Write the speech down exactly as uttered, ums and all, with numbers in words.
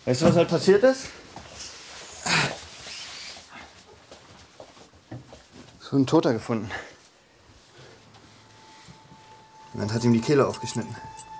Weißt du, was halt passiert ist? So ein Toter gefunden. Jemand hat ihm die Kehle aufgeschnitten.